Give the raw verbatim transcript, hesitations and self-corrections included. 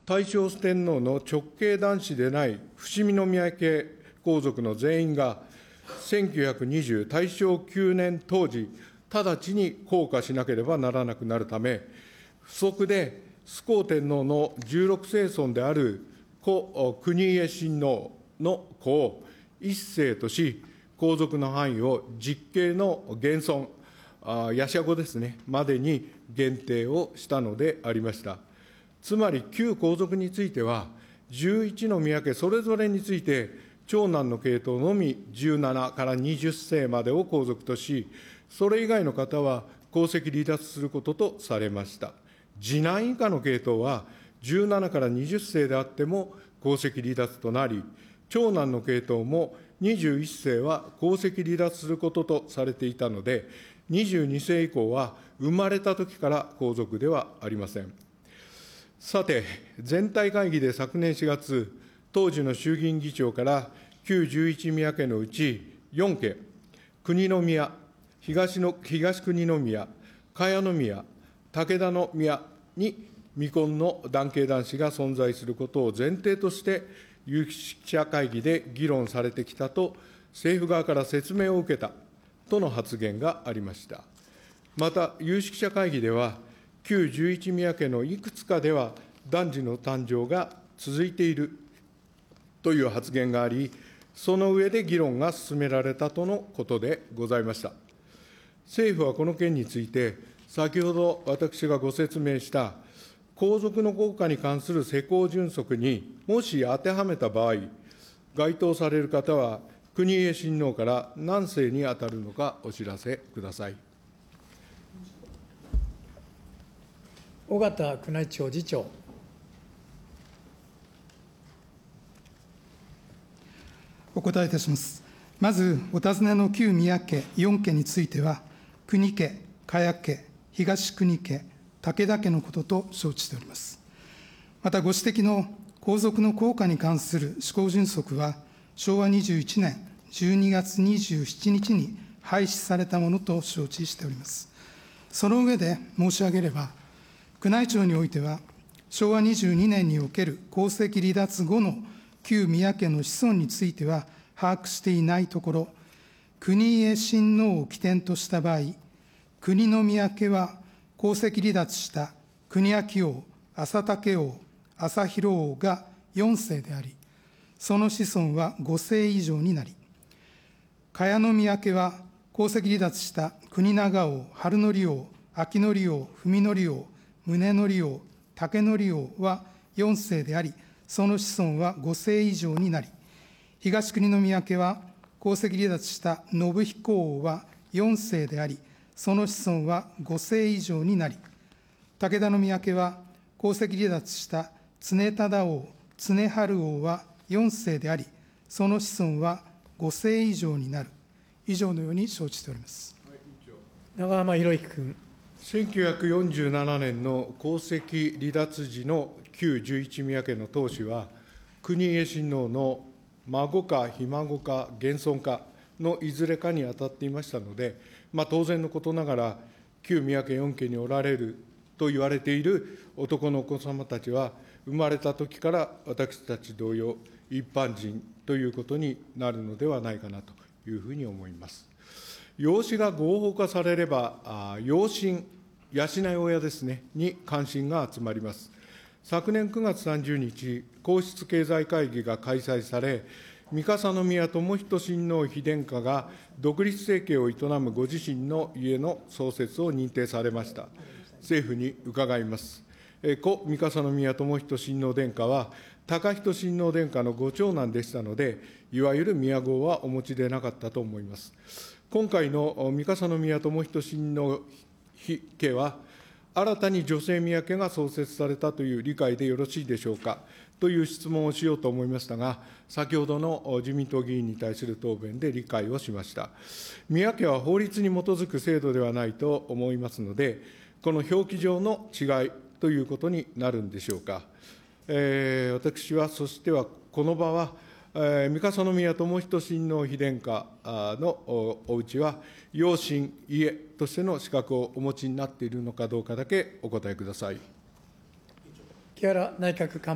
大正天皇の直系男子でない伏見宮家皇族の全員が、せんきゅうひゃくにじゅう大正きゅうねん当時、直ちに降下しなければならなくなるため、不足で崇光天皇のじゅうろく世孫である故国家親王の子を一世とし、皇族の範囲を実系の現存、夜叉後ですね、までに限定をしたのでありました。つまり、旧皇族については、じゅういちの宮家それぞれについて、長男の系統のみじゅうななからにじゅっ世までを皇族とし、それ以外の方は皇籍離脱することとされました。次男以下の系統は、じゅうななからにじゅっ世であっても皇籍離脱となり、長男の系統もにじゅういっ世は皇籍離脱することとされていたので、にじゅうに世以降は生まれたときから皇族ではありません。さて、全体会議で昨年しがつ、当時の衆議院議長から旧じゅういち宮家のうちよん家、国宮、東の東国宮、茅宮、武田宮に未婚の男系男子が存在することを前提として、有識者会議で議論されてきたと、政府側から説明を受けたとの発言がありました。また、有識者会議では、旧じゅういち宮家のいくつかでは、男児の誕生が続いているという発言があり、その上で議論が進められたとのことでございました。政府はこの件について、先ほど私がご説明した皇族の降下に関する施行準則にもし当てはめた場合、該当される方は国家親王から何世に当たるのかお知らせください。 尾形宮内庁次長。 お答えいたします。まず、お尋ねの旧宮家よん家については、国家、茅家、東国家、武田家のことと承知しております。また、ご指摘の皇族の降下に関する施行準則は、しょうわにじゅういちねんじゅうにがつにじゅうしちにちに廃止されたものと承知しております。その上で申し上げれば、宮内庁においては、しょうわにじゅうにねんにおける皇籍離脱後の旧宮家の子孫については把握していないところ、国家親王を起点とした場合、国宮家は皇籍離脱した国明王、朝武王、朝広王がよん世であり、その子孫はご世以上になり、茅宮家は皇籍離脱した国長王、春則王、秋則王、文則王、宗則王、武則王はよん世であり、その子孫はご世以上になり、東国宮家は皇籍離脱した信彦王はよん世であり、その子孫はご世以上になり、武田宮家は皇籍離脱した常忠王、常春王はよん世であり、その子孫はご世以上になる。以上のように承知しております。 長浜博之君。 せんきゅうひゃくよんじゅうななねんの皇籍離脱時の旧じゅういち宮家の当主は、国家親王の孫かひ孫か現存かのいずれかに当たっていましたので、まあ、当然のことながら、旧宮家よん家におられると言われている男のお子様たちは、生まれた時から私たち同様、一般人ということになるのではないかなというふうに思います。養子が合法化されれば、養親、養い親ですね、に関心が集まります。昨年くがつさんじゅうにち、皇室経済会議が開催され、三笠宮寛仁親王妃殿下が独立生計を営むご自身の家の創設を認定されました。政府に伺います。故三笠宮寛仁親王殿下は、高仁親王殿下のご長男でしたので、いわゆる宮号はお持ちでなかったと思います。今回の三笠宮寛仁親王妃家は、新たに女性宮家が創設されたという理解でよろしいでしょうかという質問をしようと思いましたが、先ほどの自民党議員に対する答弁で理解をしました。宮家は法律に基づく制度ではないと思いますので、この表記上の違いということになるんでしょうか。えー、私は、そしてはこの場は、えー、三笠宮寛仁親王妃殿下のおおうちは、養親、家としての資格をお持ちになっているのかどうかだけお答えください。 木原内閣官